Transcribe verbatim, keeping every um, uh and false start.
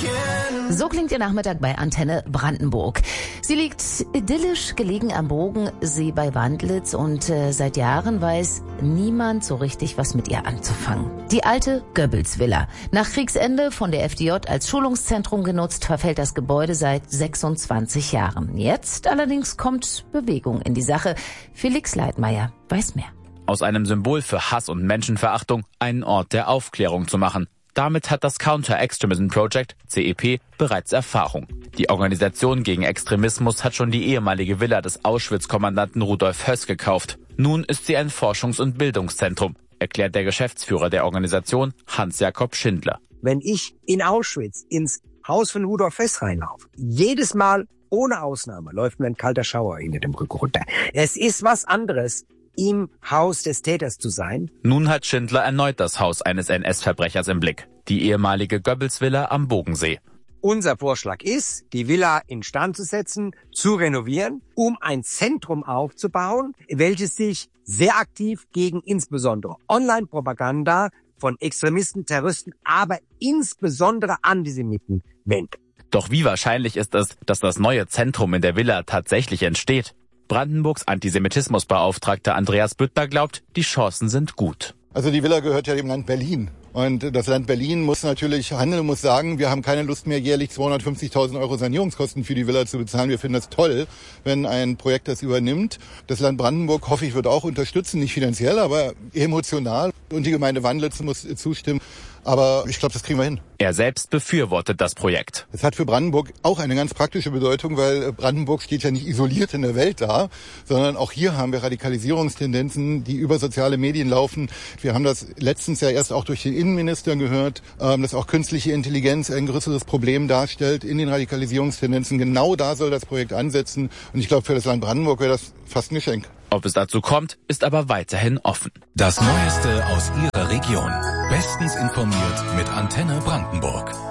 So klingt Ihr Nachmittag bei Antenne Brandenburg. Sie liegt idyllisch gelegen am Bodensee bei Wandlitz und äh, seit Jahren weiß niemand so richtig, was mit ihr anzufangen. Die alte Goebbels-Villa. Nach Kriegsende von der F D J als Schulungszentrum genutzt, verfällt das Gebäude seit sechsundzwanzig Jahren. Jetzt allerdings kommt Bewegung in die Sache. Felix Leitmeier weiß mehr. Aus einem Symbol für Hass und Menschenverachtung einen Ort der Aufklärung zu machen. Damit hat das Counter-Extremism Project, C E P, bereits Erfahrung. Die Organisation gegen Extremismus hat schon die ehemalige Villa des Auschwitz-Kommandanten Rudolf Höss gekauft. Nun ist sie ein Forschungs- und Bildungszentrum, erklärt der Geschäftsführer der Organisation, Hans-Jakob Schindler. Wenn ich in Auschwitz ins Haus von Rudolf Höss reinlaufe, jedes Mal ohne Ausnahme läuft mir ein kalter Schauer hinter dem Rücken runter. Es ist was anderes, im Haus des Täters zu sein. Nun hat Schindler erneut das Haus eines N S-Verbrechers im Blick. Die ehemalige Goebbels-Villa am Bodensee. Unser Vorschlag ist, die Villa instand zu setzen, zu renovieren, um ein Zentrum aufzubauen, welches sich sehr aktiv gegen insbesondere Online-Propaganda von Extremisten, Terroristen, aber insbesondere Antisemiten wendet. Doch wie wahrscheinlich ist es, dass das neue Zentrum in der Villa tatsächlich entsteht? Brandenburgs Antisemitismusbeauftragter Andreas Büttner glaubt, die Chancen sind gut. Also die Villa gehört ja dem Land Berlin. Und das Land Berlin muss natürlich handeln, muss sagen, wir haben keine Lust mehr, jährlich zweihundertfünfzigtausend Euro Sanierungskosten für die Villa zu bezahlen. Wir finden das toll, wenn ein Projekt das übernimmt. Das Land Brandenburg, hoffe ich, wird auch unterstützen, nicht finanziell, aber emotional. Und die Gemeinde Wandlitz muss zustimmen. Aber ich glaube, das kriegen wir hin. Er selbst befürwortet das Projekt. Es hat für Brandenburg auch eine ganz praktische Bedeutung, weil Brandenburg steht ja nicht isoliert in der Welt da, sondern auch hier haben wir Radikalisierungstendenzen, die über soziale Medien laufen. Wir haben das letztens ja erst auch durch den Innenminister gehört, dass auch künstliche Intelligenz ein größeres Problem darstellt in den Radikalisierungstendenzen. Genau da soll das Projekt ansetzen. Und ich glaube, für das Land Brandenburg wäre das fast ein Geschenk. Ob es dazu kommt, ist aber weiterhin offen. Das Neueste aus Ihrer Region. Bestens informiert mit Antenne Brandenburg.